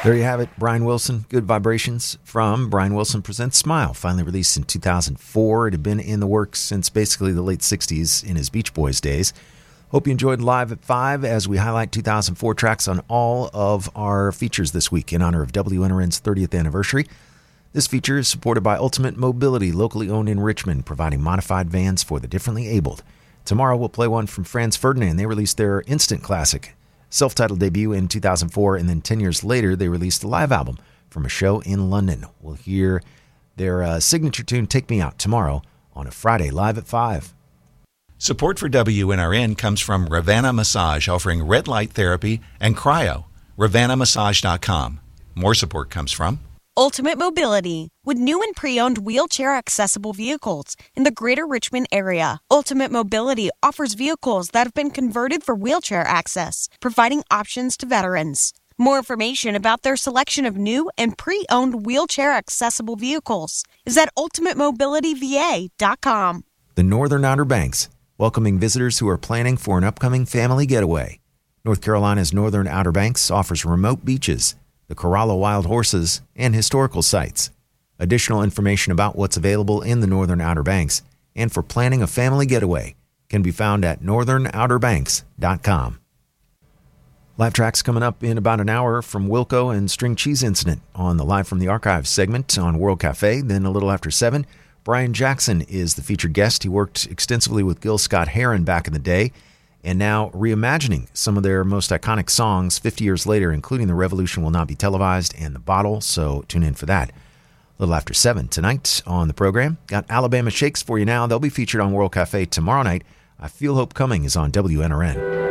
There you have it, Brian Wilson. Good Vibrations from Brian Wilson Presents Smile, finally released in 2004. It had been in the works since basically the late 60s in his Beach Boys days. Hope you enjoyed Live at 5 as we highlight 2004 tracks on all of our features this week in honor of WNRN's 30th anniversary. This feature is supported by Ultimate Mobility, locally owned in Richmond, providing modified vans for the differently abled. Tomorrow we'll play one from Franz Ferdinand. They released their instant classic, self-titled debut in 2004, and then 10 years later, they released a live album from a show in London. We'll hear their signature tune, Take Me Out, tomorrow on a Friday, Live at 5. Support for WNRN comes from Ravana Massage, offering red light therapy and cryo. RavanaMassage.com. More support comes from Ultimate Mobility. With new and pre-owned wheelchair-accessible vehicles in the greater Richmond area, Ultimate Mobility offers vehicles that have been converted for wheelchair access, providing options to veterans. More information about their selection of new and pre-owned wheelchair-accessible vehicles is at ultimatemobilityva.com. The Northern Outer Banks, welcoming visitors who are planning for an upcoming family getaway. North Carolina's Northern Outer Banks offers remote beaches, the Corolla Wild Horses, and historical sites. Additional information about what's available in the Northern Outer Banks and for planning a family getaway can be found at northernouterbanks.com. Live tracks coming up in about an hour from Wilco and String Cheese Incident on the Live from the Archives segment on World Cafe. Then a little after 7, Brian Jackson is the featured guest. He worked extensively with Gil Scott-Heron back in the day, and now reimagining some of their most iconic songs 50 years later, including The Revolution Will Not Be Televised and The Bottle, so tune in for that. A little after 7 tonight on the program. Got Alabama Shakes for you now. They'll be featured on World Cafe tomorrow night. I Feel Hope Coming is on WNRN.